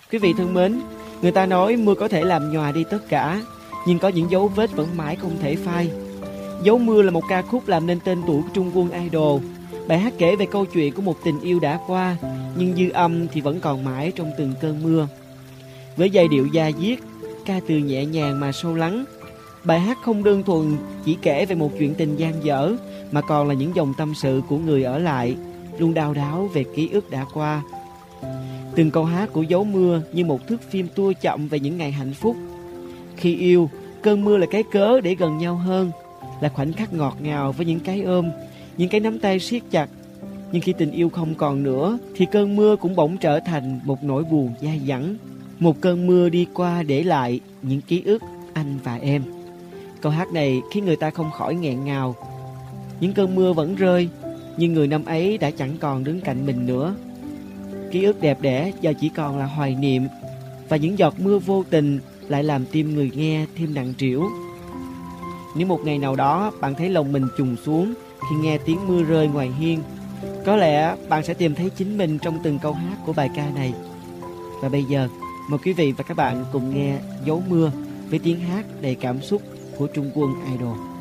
Quý vị thân mến, người ta nói mưa có thể làm nhòa đi tất cả, nhưng có những dấu vết vẫn mãi không thể phai. Dấu Mưa là một ca khúc làm nên tên tuổi của Trung Quân Idol. Bài hát kể về câu chuyện của một tình yêu đã qua, nhưng dư âm thì vẫn còn mãi trong từng cơn mưa. Với giai điệu da diết, ca từ nhẹ nhàng mà sâu lắng, bài hát không đơn thuần chỉ kể về một chuyện tình dang dở, mà còn là những dòng tâm sự của người ở lại, luôn đau đáu về ký ức đã qua. Từng câu hát của Dấu Mưa như một thước phim tua chậm về những ngày hạnh phúc. Khi yêu, cơn mưa là cái cớ để gần nhau hơn, là khoảnh khắc ngọt ngào với những cái ôm, những cái nắm tay siết chặt. Nhưng khi tình yêu không còn nữa, thì cơn mưa cũng bỗng trở thành một nỗi buồn dai dẳng. Một cơn mưa đi qua để lại những ký ức anh và em. Câu hát này khiến người ta không khỏi nghẹn ngào. Những cơn mưa vẫn rơi, nhưng người năm ấy đã chẳng còn đứng cạnh mình nữa. Ký ức đẹp đẽ giờ chỉ còn là hoài niệm, và những giọt mưa vô tình lại làm tim người nghe thêm nặng trĩu. Nếu một ngày nào đó bạn thấy lòng mình trùng xuống khi nghe tiếng mưa rơi ngoài hiên, có lẽ bạn sẽ tìm thấy chính mình trong từng câu hát của bài ca này. Và bây giờ, mời quý vị và các bạn cùng nghe Dấu Mưa với tiếng hát đầy cảm xúc của Trung Quân Idol.